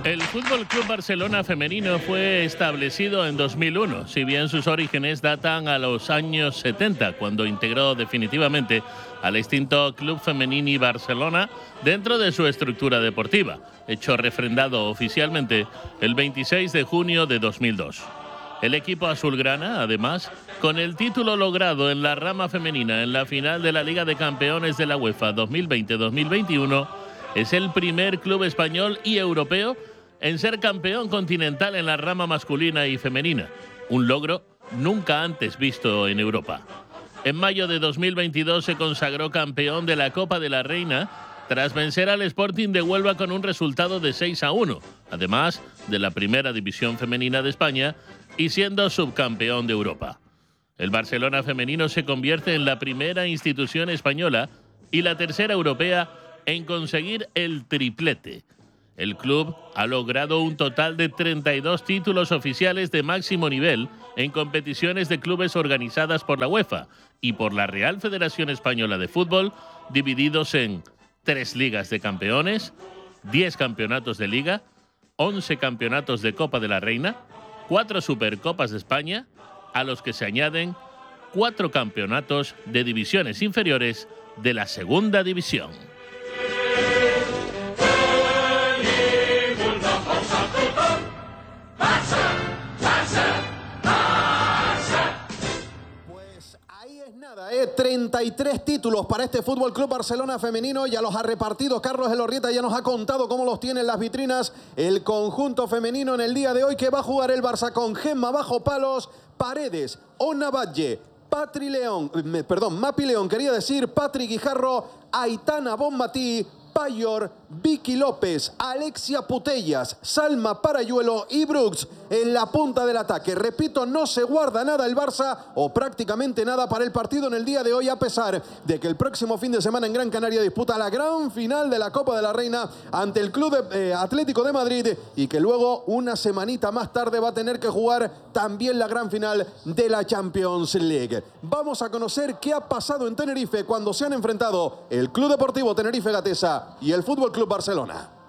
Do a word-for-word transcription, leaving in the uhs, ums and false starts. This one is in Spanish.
El Fútbol Club Barcelona femenino fue establecido en dos mil uno, si bien sus orígenes datan a los años setenta, cuando integró definitivamente al extinto Club Femenini Barcelona dentro de su estructura deportiva, hecho refrendado oficialmente el veintiséis de junio de dos mil dos. El equipo azulgrana, además, con el título logrado en la rama femenina en la final de la Liga de Campeones de la UEFA dos mil veinte dos mil veintiuno, es el primer club español y europeo en ser campeón continental en la rama masculina y femenina, un logro nunca antes visto en Europa. En mayo de dos mil veintidós se consagró campeón de la Copa de la Reina tras vencer al Sporting de Huelva con un resultado de seis a uno, además de la primera división femenina de España y siendo subcampeón de Europa. El Barcelona femenino se convierte en la primera institución española y la tercera europea en conseguir el triplete. El club ha logrado un total de treinta y dos títulos oficiales de máximo nivel en competiciones de clubes organizadas por la UEFA y por la Real Federación Española de Fútbol, divididos en tres ligas de campeones, diez campeonatos de liga, once campeonatos de Copa de la Reina, cuatro Supercopas de España, a los que se añaden cuatro campeonatos de divisiones inferiores de la Segunda División. Eh, treinta y tres títulos para este Fútbol Club Barcelona femenino, ya los ha repartido Carlos Elorrieta, ya nos ha contado cómo los tiene en las vitrinas el conjunto femenino en el día de hoy, que va a jugar el Barça con Gemma Bajo Palos, Paredes, Ona Batlle, Patri León, eh, perdón, Mapi León, quería decir, Patri Guijarro, Aitana Bonmatí, Payor, Vicky López, Alexia Putellas, Salma Parayuelo y Brooks en la punta del ataque. Repito, no se guarda nada el Barça, o prácticamente nada, para el partido en el día de hoy, a pesar de que el próximo fin de semana en Gran Canaria disputa la gran final de la Copa de la Reina ante el Club de, eh, Atlético de Madrid, y que luego, una semanita más tarde, va a tener que jugar también la gran final de la Champions League. Vamos a conocer qué ha pasado en Tenerife cuando se han enfrentado el Club Deportivo Tenerife Gatesa y el Fútbol Club Barcelona.